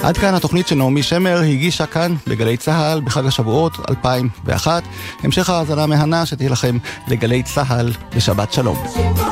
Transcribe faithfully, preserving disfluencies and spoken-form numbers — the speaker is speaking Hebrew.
עד כאן התוכנית שנעמי שמר הגישה כאן בגלי צהל בחג השבועות אלפיים ואחת. המשך ההאזנה מהנה, שתהיה לכם לגלי צהל בשבת שלום.